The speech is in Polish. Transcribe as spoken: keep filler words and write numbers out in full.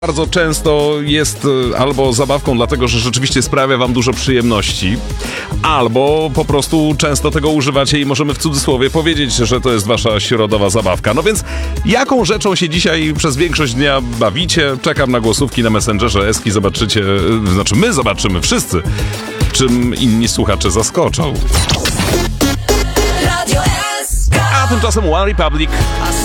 Bardzo często jest albo zabawką dlatego, że rzeczywiście sprawia wam dużo przyjemności, albo po prostu często tego używacie i możemy w cudzysłowie powiedzieć, że to jest wasza środowa zabawka. No więc jaką rzeczą się dzisiaj przez większość dnia bawicie? Czekam na głosówki na Messengerze Eski, zobaczycie, znaczy my zobaczymy wszyscy, czym inni słuchacze zaskoczą. A tymczasem One Republic.